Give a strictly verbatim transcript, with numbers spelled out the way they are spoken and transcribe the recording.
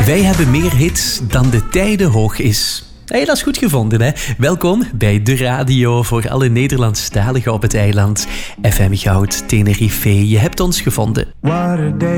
Wij hebben meer hits dan de tijde hoog is. Hey, dat is goed gevonden, hè? Welkom bij De Radio voor alle Nederlandstaligen op het eiland. F M Goud, Tenerife, je hebt ons gevonden.